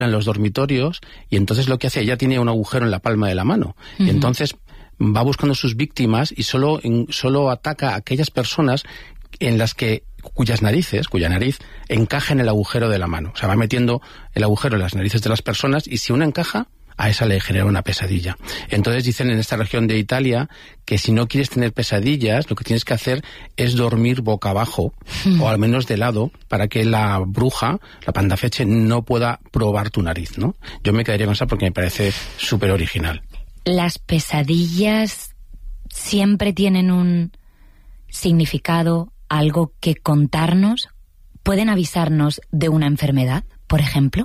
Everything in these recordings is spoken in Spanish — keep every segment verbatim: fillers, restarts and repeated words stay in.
en los dormitorios y entonces lo que hace, ella tiene un agujero en la palma de la mano. Uh-huh. Y entonces va buscando sus víctimas y solo, en, solo ataca a aquellas personas en las que cuyas narices, cuya nariz encaja en el agujero de la mano. O sea, va metiendo el agujero en las narices de las personas y si una encaja, a esa le genera una pesadilla. Entonces dicen en esta región de Italia que si no quieres tener pesadillas, lo que tienes que hacer es dormir boca abajo, mm. o al menos de lado, para que la bruja, la pandafeche, no pueda probar tu nariz, ¿no? Yo me quedaría con esa porque me parece súper original. ¿Las pesadillas siempre tienen un significado, algo que contarnos? ¿Pueden avisarnos de una enfermedad, por ejemplo?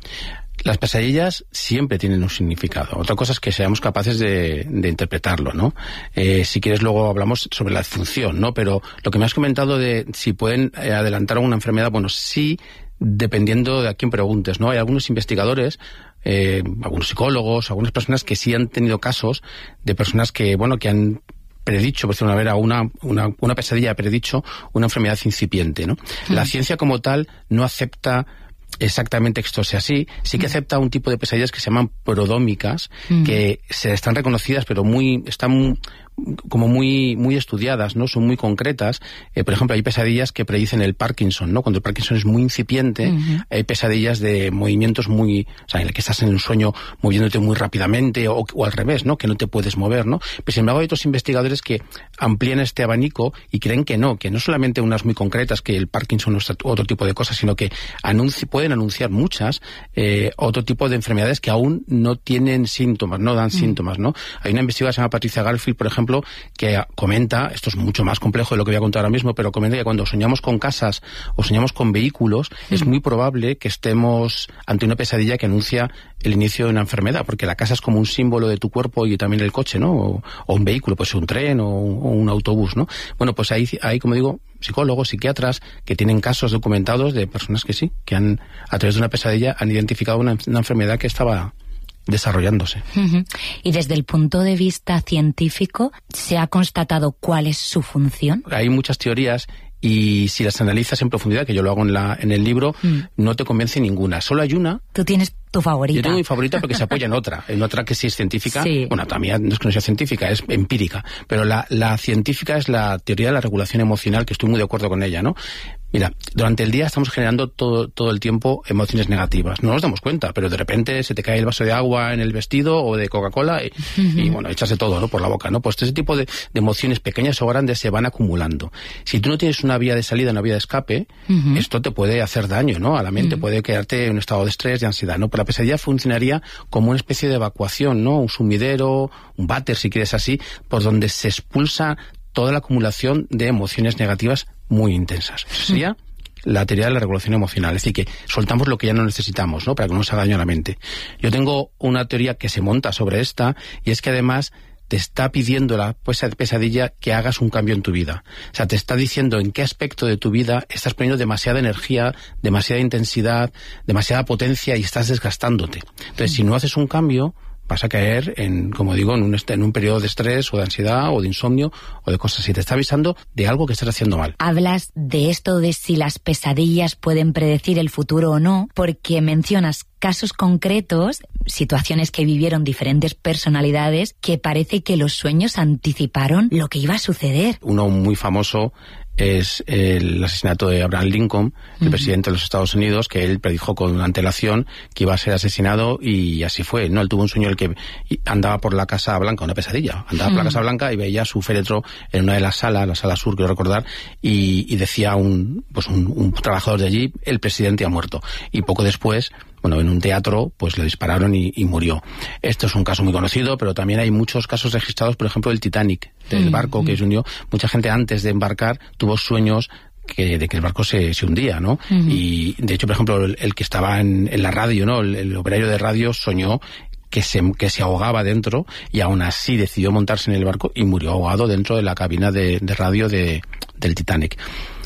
Las pesadillas siempre tienen un significado. Otra cosa es que seamos capaces de, de interpretarlo, ¿no? Eh, si quieres luego hablamos sobre la función, ¿no? Pero lo que me has comentado de si pueden eh, adelantar alguna enfermedad, bueno, sí, dependiendo de a quién preguntes, ¿no? Hay algunos investigadores, eh, algunos psicólogos, algunas personas que sí han tenido casos de personas que, bueno, que han predicho, por decirlo de una manera, una, una, una pesadilla ha predicho una enfermedad incipiente, ¿no? Mm. La ciencia como tal no acepta exactamente que esto sea así, sí que mm. acepta un tipo de pesadillas que se llaman prodómicas, mm. que se están reconocidas, pero muy están como muy muy estudiadas, ¿no? Son muy concretas. Eh, por ejemplo, hay pesadillas que predicen el Parkinson, ¿no? Cuando el Parkinson es muy incipiente, uh-huh. hay pesadillas de movimientos muy, o sea, en el que estás en un sueño moviéndote muy rápidamente o, o al revés, ¿no? Que no te puedes mover, ¿no? Pero sin embargo hay otros investigadores que amplían este abanico y creen que no, que no solamente unas muy concretas, que el Parkinson o otro tipo de cosas, sino que anunci- pueden anunciar muchas, eh, otro tipo de enfermedades que aún no tienen síntomas, no dan uh-huh. síntomas, ¿no? Hay una investigadora que se llama Patricia Garfield, por ejemplo, que comenta, esto es mucho más complejo de lo que voy a contar ahora mismo, pero comenta que cuando soñamos con casas o soñamos con vehículos, mm. es muy probable que estemos ante una pesadilla que anuncia el inicio de una enfermedad, porque la casa es como un símbolo de tu cuerpo y también el coche, ¿no? O, o un vehículo, pues un tren o un, o un autobús, ¿no? Bueno, pues hay, hay, como digo, psicólogos, psiquiatras que tienen casos documentados de personas que sí, que han, a través de una pesadilla, han identificado una, una enfermedad que estaba desarrollándose. Uh-huh. Y desde el punto de vista científico, ¿se ha constatado cuál es su función? Hay muchas teorías y si las analizas en profundidad, que yo lo hago en, la, en el libro, mm. no te convence ninguna. Solo hay una. ¿Tú tienes tu favorita? Yo tengo mi favorita porque se apoya en otra, en otra que sí es científica. Sí. Bueno, también no es que no sea científica, es empírica. Pero la, la científica es la teoría de la regulación emocional, que estoy muy de acuerdo con ella, ¿no? Mira, durante el día estamos generando todo, todo el tiempo emociones negativas. No nos damos cuenta, pero de repente se te cae el vaso de agua en el vestido o de Coca-Cola y, uh-huh. y bueno, echas de todo, ¿no? Por la boca, ¿no? Pues ese tipo de, de emociones pequeñas o grandes se van acumulando. Si tú no tienes una vía de salida, una vía de escape, uh-huh. esto te puede hacer daño, ¿no? A la mente, uh-huh. puede quedarte en un estado de estrés, de ansiedad, ¿no? Pero la pesadilla funcionaría como una especie de evacuación, ¿no? Un sumidero, un váter, si quieres así, por donde se expulsa toda la acumulación de emociones negativas muy intensas. Eso sería la teoría de la regulación emocional, es decir, que soltamos lo que ya no necesitamos, ¿no? Para que no nos haga daño a la mente. Yo tengo una teoría que se monta sobre esta, y es que además te está pidiendo la pesadilla que hagas un cambio en tu vida. O sea, te está diciendo en qué aspecto de tu vida estás poniendo demasiada energía, demasiada intensidad, demasiada potencia y estás desgastándote. Entonces, si no haces un cambio, vas a caer en, como digo, en un, en un periodo de estrés o de ansiedad o de insomnio o de cosas así. Te está avisando de algo que estás haciendo mal. Hablas de esto de si las pesadillas pueden predecir el futuro o no, porque mencionas casos concretos, situaciones que vivieron diferentes personalidades, que parece que los sueños anticiparon lo que iba a suceder. Uno muy famoso es el asesinato de Abraham Lincoln, el uh-huh. presidente de los Estados Unidos, que él predijo con antelación que iba a ser asesinado y así fue, ¿no? Él tuvo un sueño en el que andaba por la Casa Blanca, una pesadilla, andaba uh-huh. por la Casa Blanca y veía su féretro en una de las salas, la sala sur, quiero recordar, y, y decía un, pues un, un trabajador de allí, el presidente ha muerto. Y poco después, bueno, en un teatro, pues le dispararon y, y murió. Esto es un caso muy conocido, pero también hay muchos casos registrados, por ejemplo, del Titanic, del barco que se hundió. Mucha gente antes de embarcar tuvo sueños que, de que el barco se, se hundía, ¿no? Uh-huh. Y, de hecho, por ejemplo, el, el que estaba en, en la radio, ¿no? El, el operario de radio soñó que se, que se ahogaba dentro y aún así decidió montarse en el barco y murió ahogado dentro de la cabina de, de radio de, del Titanic.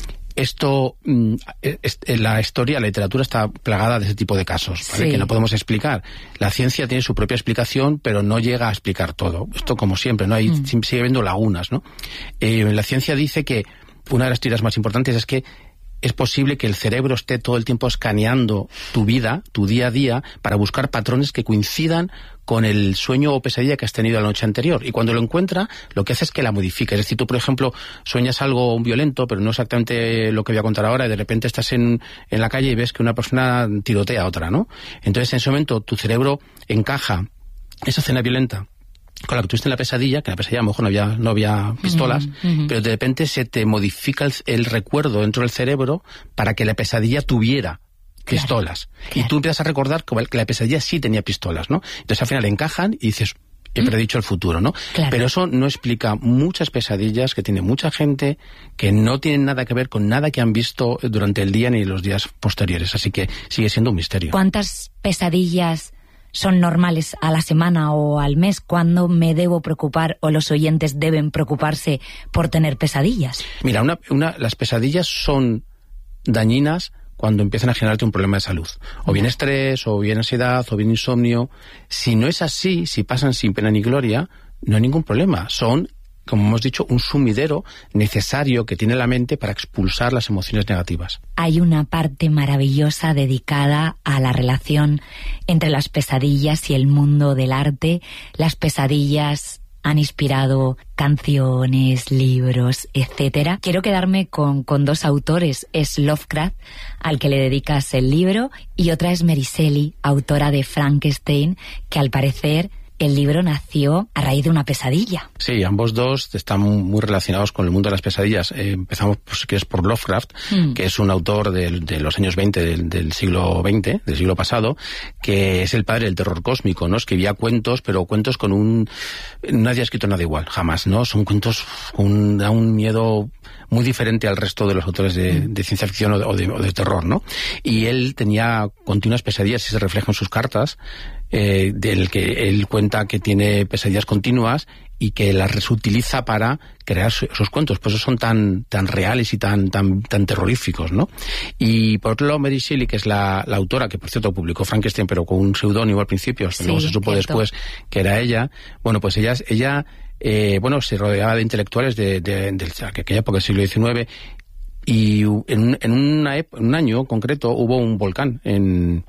Esto, es, la historia, la literatura está plagada de ese tipo de casos, ¿vale? Sí. Que no podemos explicar. La ciencia tiene su propia explicación, pero no llega a explicar todo. Esto, como siempre, no hay, mm. sigue habiendo lagunas, ¿no? Eh, la ciencia dice que una de las teorías más importantes es que es posible que el cerebro esté todo el tiempo escaneando tu vida, tu día a día, para buscar patrones que coincidan con el sueño o pesadilla que has tenido la noche anterior. Y cuando lo encuentra, lo que hace es que la modifica. Es decir, tú, por ejemplo, sueñas algo violento, pero no exactamente lo que voy a contar ahora, y de repente estás en, en la calle y ves que una persona tirotea a otra, ¿no? Entonces, en ese momento, tu cerebro encaja esa escena violenta con la que tuviste en la pesadilla, que en la pesadilla a lo mejor no había, no había pistolas, uh-huh, uh-huh. pero de repente se te modifica el, el recuerdo dentro del cerebro para que la pesadilla tuviera pistolas. Claro, claro. Y tú empiezas a recordar que la pesadilla sí tenía pistolas, ¿no? Entonces al final encajan y dices, he predicho el futuro, ¿no? Claro. Pero eso no explica muchas pesadillas que tiene mucha gente que no tienen nada que ver con nada que han visto durante el día ni los días posteriores. Así que sigue siendo un misterio. ¿Cuántas pesadillas son normales a la semana o al mes? ¿Cuándo me debo preocupar o los oyentes deben preocuparse por tener pesadillas? Mira, una, una, las pesadillas son dañinas cuando empiezan a generarte un problema de salud. O bien estrés, o bien ansiedad, o bien insomnio. Si no es así, si pasan sin pena ni gloria, no hay ningún problema. Son, como hemos dicho, un sumidero necesario que tiene la mente para expulsar las emociones negativas. Hay una parte maravillosa dedicada a la relación entre las pesadillas y el mundo del arte. Las pesadillas han inspirado canciones, libros, etcétera. Quiero quedarme con, con dos autores. Es Lovecraft, al que le dedicas el libro, y otra es Mary Shelley, autora de Frankenstein, que al parecer el libro nació a raíz de una pesadilla. Sí, ambos dos están muy relacionados con el mundo de las pesadillas. Eh, empezamos, pues, si quieres, por Lovecraft, mm. que es un autor de, de los años veinte del, del siglo veinte, del siglo pasado, que es el padre del terror cósmico, ¿no? Escribía cuentos, pero cuentos con un... Nadie ha escrito nada igual, jamás, ¿no? Son cuentos con un, un miedo muy diferente al resto de los autores de, de ciencia ficción o de, o de terror, ¿no? Y él tenía continuas pesadillas, y se refleja en sus cartas, eh, del que él cuenta que tiene pesadillas continuas y que las reutiliza para crear su, esos cuentos. Por eso son tan tan reales y tan tan tan terroríficos, ¿no? Y por otro lado, Mary Shelley, que es la, la autora, que por cierto publicó Frankenstein, pero con un seudónimo al principio, sí, luego se supo cierto. después que era ella. Bueno, pues ella, ella eh, bueno, se rodeaba de intelectuales de, de, de, de aquella época del siglo diecinueve, y en, en, una, en un año concreto hubo un volcán en...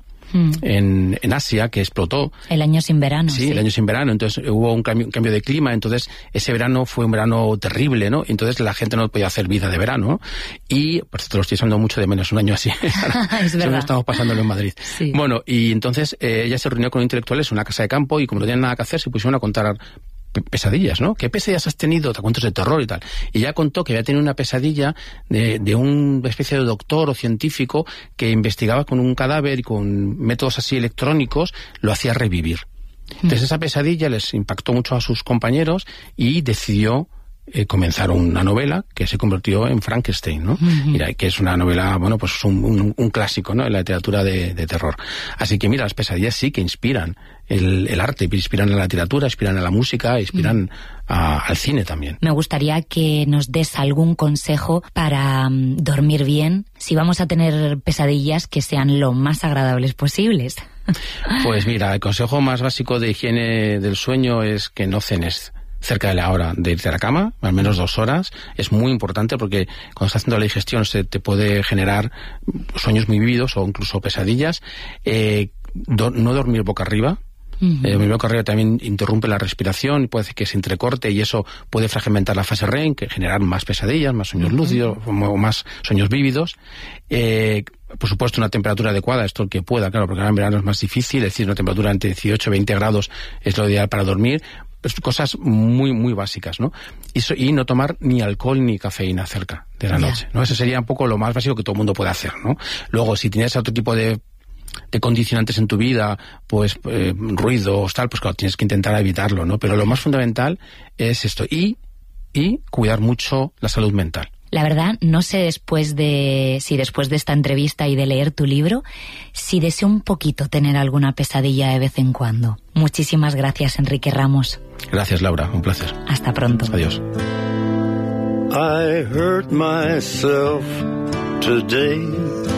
En, en Asia, que explotó. El año sin verano. Sí, sí. el año sin verano. Entonces hubo un cambio, un cambio de clima. Entonces ese verano fue un verano terrible, ¿no? Entonces la gente no podía hacer vida de verano. Y, por cierto, lo estoy usando mucho de menos, un año así. Es verdad. Estamos pasándolo en Madrid. Sí. Bueno, y entonces eh, ella se reunió con intelectuales en una casa de campo, y como no tenían nada que hacer, se pusieron a contar pesadillas, ¿no? ¿Qué pesadillas has tenido? Te cuentos de terror y tal. Y ella contó que había tenido una pesadilla de, de una especie de doctor o científico que investigaba con un cadáver y con métodos así electrónicos lo hacía revivir. Entonces mm. esa pesadilla les impactó mucho a sus compañeros y decidió eh, comenzar una novela que se convirtió en Frankenstein, ¿no? Mm-hmm. Mira, que es una novela, bueno, pues un, un, un clásico, ¿no? En la literatura de, de terror. Así que mira, las pesadillas sí que inspiran el, el arte, inspiran a la literatura, inspiran a la música, inspiran mm. a, al cine también. Me gustaría que nos des algún consejo para um, dormir bien, si vamos a tener pesadillas que sean lo más agradables posibles. Pues mira, el consejo más básico de higiene del sueño es que no cenes cerca de la hora de irte a la cama, al menos dos horas. Es muy importante porque cuando estás haciendo la digestión se te puede generar sueños muy vívidos o incluso pesadillas. Eh, do, no dormir boca arriba. Uh-huh. Eh, dormir boca arriba también interrumpe la respiración y puede hacer que se entrecorte, y eso puede fragmentar la fase R E M, que generar más pesadillas, más sueños uh-huh. lúcidos o más sueños vívidos. Eh, por supuesto, una temperatura adecuada, esto el que pueda, claro, porque ahora en verano es más difícil, es decir, una temperatura entre dieciocho y veinte grados es lo ideal para dormir. Pues cosas muy, muy básicas, ¿no? Y, so, y no tomar ni alcohol ni cafeína cerca de la yeah. noche, ¿no? Eso sería un poco lo más básico que todo el mundo puede hacer, ¿no? Luego, si tienes otro tipo de, de condicionantes en tu vida, pues eh, ruidos, tal, pues claro, tienes que intentar evitarlo, ¿no? Pero lo más fundamental es esto. Y, y cuidar mucho la salud mental. La verdad, no sé después de si después de esta entrevista y de leer tu libro, si deseo un poquito tener alguna pesadilla de vez en cuando. Muchísimas gracias, Enrique Ramos. Gracias, Laura. Un placer. Hasta pronto. Adiós. I hurt myself today.